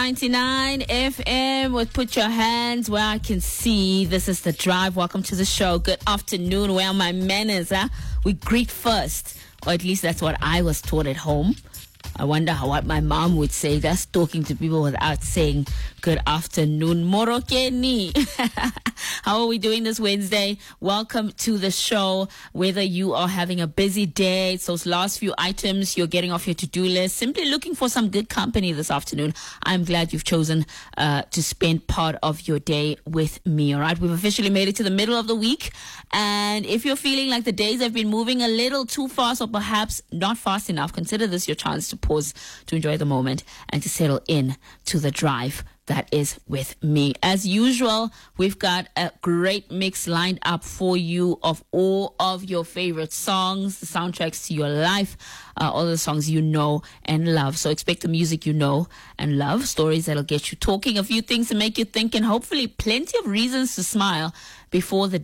99 FM with Put Your Hands Where I Can See. This is The Drive. Welcome to the show. Good afternoon. Where are my manners? We greet first, or at least that's what I was taught at home. I wonder what my mom would say. That's talking to people without saying good afternoon. Morokeni. How are we doing this Wednesday? Welcome to the show. Whether you are having a busy day, it's those last few items you're getting off your to-do list, simply looking for some good company this afternoon, I'm glad you've chosen to spend part of your day with me. All right, we've officially made it to the middle of the week. And if you're feeling like the days have been moving a little too fast or perhaps not fast enough, consider this your chance to pause, to enjoy the moment, and to settle in to the drive that is with me. As usual, we've got a great mix lined up for you of all of your favorite songs, the soundtracks to your life, all the songs you know and love. So expect the music you know and love, stories that'll get you talking, a few things to make you think, and hopefully plenty of reasons to smile before the